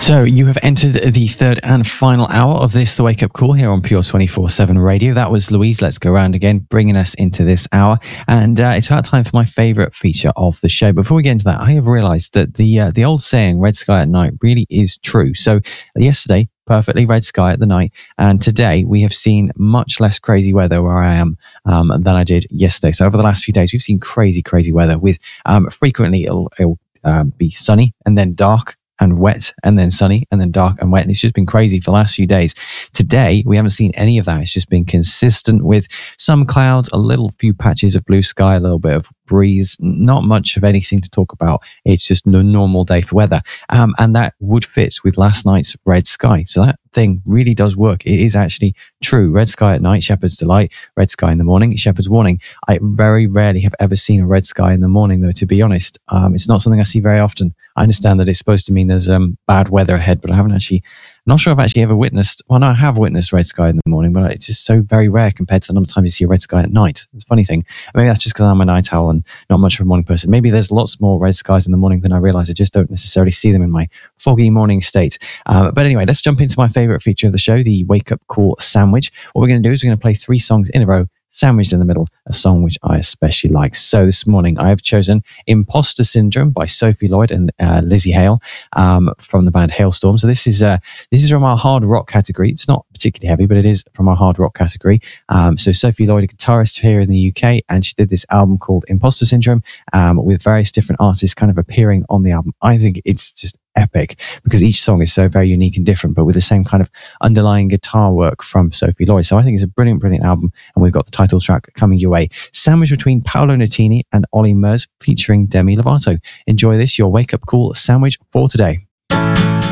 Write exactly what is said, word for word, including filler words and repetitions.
So you have entered the third and final hour of this, The Wake Up Call, here on Pure twenty-four seven Radio. That was Louise, Let's Go Round Again, bringing us into this hour. And uh, it's about time for my favourite feature of the show. Before we get into that, I have realised that the uh, the old saying, red sky at night, really is true. So yesterday, perfectly red sky at the night. And today we have seen much less crazy weather where I am um, than I did yesterday. So over the last few days, we've seen crazy, crazy weather with um, frequently it'll, it'll uh, be sunny and then dark and wet and then sunny and then dark and wet. And it's just been crazy for the last few days. Today, we haven't seen any of that. It's just been consistent with some clouds, a little few patches of blue sky, a little bit of breeze, not much of anything to talk about. It's just a normal day for weather. Um, and that would fit with last night's red sky. So that thing really does work. It is actually true. Red sky at night, shepherd's delight. Red sky in the morning, shepherd's warning. I very rarely have ever seen a red sky in the morning, though, to be honest. Um, it's not something I see very often. I understand that it's supposed to mean there's um, bad weather ahead, but I haven't actually, I'm not sure I've actually ever witnessed, well, no, I have witnessed red sky in the morning, but it's just so very rare compared to the number of times you see a red sky at night. It's a funny thing. Maybe that's just because I'm a night owl and not much of a morning person. Maybe there's lots more red skies in the morning than I realize. I just don't necessarily see them in my foggy morning state. Um, but anyway, let's jump into my favorite feature of the show, the Wake Up Call sandwich. What we're going to do is we're going to play three songs in a row, sandwiched in the middle, a song which I especially like. So this morning I have chosen Imposter Syndrome by Sophie Lloyd and uh, Lizzie Hale um, from the band Hailstorm. So this is uh, this is from our hard rock category. It's not particularly heavy, but it is from our hard rock category. Um, so Sophie Lloyd, a guitarist here in the U K, and she did this album called Imposter Syndrome um, with various different artists kind of appearing on the album. I think it's just epic because each song is so very unique and different, but with the same kind of underlying guitar work from Sophie Lloyd. So I think it's a brilliant, brilliant album, and we've got the title track coming your way. Sandwich between Paolo Nutini and Ollie Murs featuring Demi Lovato. Enjoy this, your Wake Up Call sandwich for today.